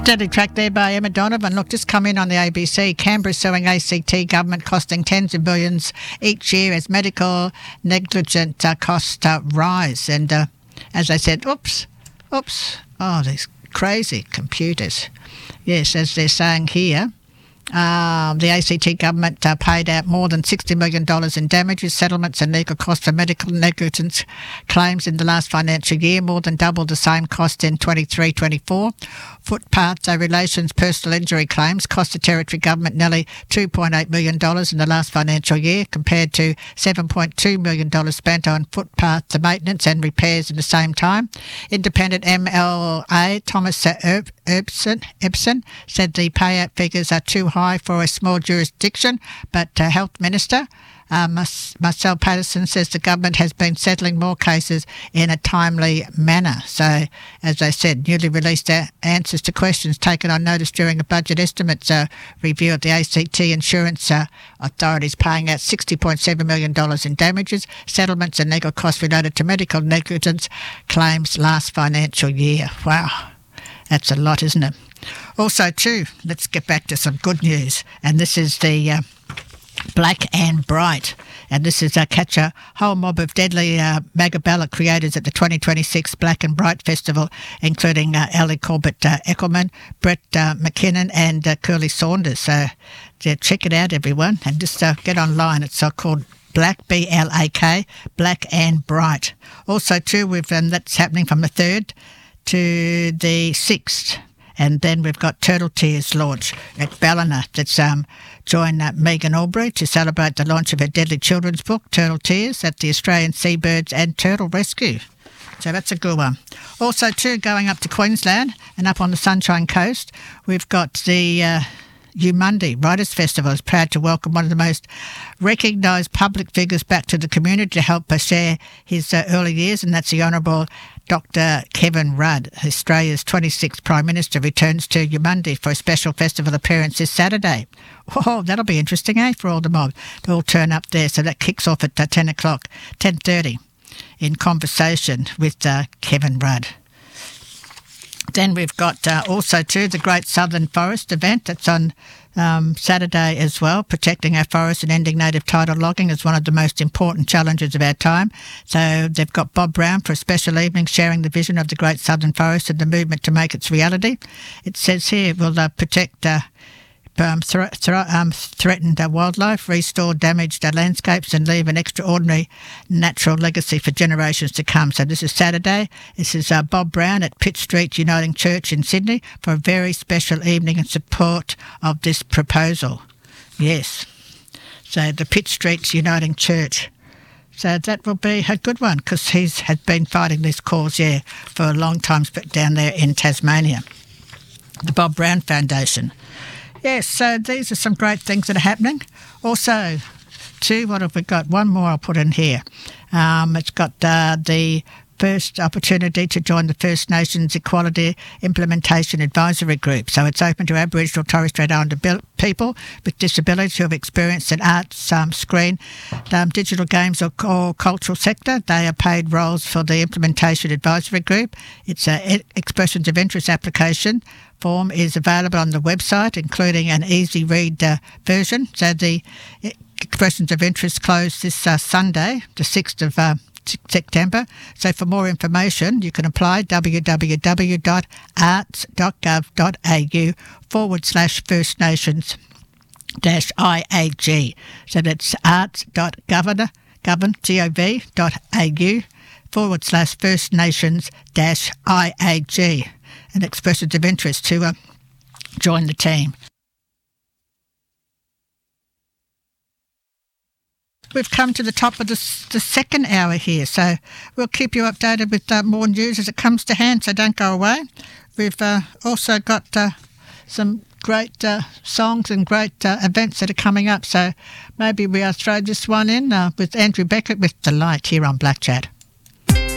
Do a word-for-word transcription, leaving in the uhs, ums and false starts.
Deadly track there by Emma Donovan. Look, just come in on the A B C. Canberra suing A C T government, costing tens of billions each year as medical negligent uh, costs uh, rise. And uh, as I said, oops, oops, oh, these crazy computers. Yes, as they're saying here, Uh, the A C T government uh, paid out more than sixty million dollars in damages, settlements and legal costs for medical negligence claims in the last financial year, more than double the same cost in twenty-three twenty-four. Footpath uh, relations personal injury claims cost the Territory government nearly two point eight million dollars in the last financial year, compared to seven point two million dollars spent on footpath maintenance and repairs in the same time. Independent M L A Thomas Ebson, Ebson said the payout figures are too high for a small jurisdiction, but uh, Health Minister uh, Marcel Patterson says the government has been settling more cases in a timely manner. So, as I said, newly released uh, answers to questions taken on notice during a budget estimates uh, review of the A C T insurance uh, authorities, paying out sixty point seven million dollars in damages, settlements and legal costs related to medical negligence claims last financial year. Wow, that's a lot, isn't it? Also, too, let's get back to some good news, and this is the uh, Black and Bright, and this is uh, catch a whole mob of deadly uh, Magabella creators at the twenty twenty-six Black and Bright Festival, including uh, Ellie Corbett uh, Eckelman, Brett uh, McKinnon and uh, Curly Saunders. So yeah, check it out, everyone, and just uh, get online. It's uh, called Black, B L A K, Black and Bright. Also, too, we've um, that's happening from the third to the sixth. And then we've got Turtle Tears launch at Ballina. That's um, join uh, Megan Albury to celebrate the launch of her deadly children's book, Turtle Tears, at the Australian Seabirds and Turtle Rescue. So that's a good one. Also, too, going up to Queensland and up on the Sunshine Coast, we've got the uh, Eumundi Writers Festival is proud to welcome one of the most recognised public figures back to the community to help us share his uh, early years, and that's the Honourable Doctor Kevin Rudd. Australia's twenty-sixth Prime Minister returns to Eumundi for a special festival appearance this Saturday. Oh, that'll be interesting, eh, for all the mob. They'll all turn up there. So that kicks off at uh, ten o'clock, ten thirty, in conversation with uh, Kevin Rudd. Then we've got uh, also, too, the Great Southern Forest event. That's on um, Saturday as well. Protecting our forests and ending native title logging is one of the most important challenges of our time. So they've got Bob Brown for a special evening sharing the vision of the Great Southern Forest and the movement to make its reality. It says here we'll uh, protect uh, um, th- th- um, threatened uh, wildlife, restore damaged uh, landscapes and leave an extraordinary natural legacy for generations to come. So this is Saturday. This is uh, Bob Brown at Pitt Street Uniting Church in Sydney for a very special evening in support of this proposal. Yes. So the Pitt Street Uniting Church. So that will be a good one because he's had been fighting this cause, yeah, for a long time down there in Tasmania. The Bob Brown Foundation. Yes, so these are some great things that are happening. Also, too, what have we got? One more I'll put in here. Um, it's got uh, the first opportunity to join the First Nations Equality Implementation Advisory Group. So it's open to Aboriginal Torres Strait Islander people with disabilities who have experienced an arts, um, screen, um, digital games or, or cultural sector. They are paid roles for the Implementation Advisory Group. It's an expressions of interest application form is available on the website, including an easy read uh, version. So the expressions of interest close this uh, Sunday, the sixth of uh, September. So for more information, you can apply www.arts.gov.au forward slash First Nations dash I A G. So that's arts.gov.au forward slash First Nations dash I A G. And expressions of interest to uh, join the team. We've come to the top of the, the second hour here, so we'll keep you updated with uh, more news as it comes to hand, so don't go away. We've uh, also got uh, some great uh, songs and great uh, events that are coming up, so maybe we'll throw this one in uh, with Andrew Beckett with The Light here on Black Chat.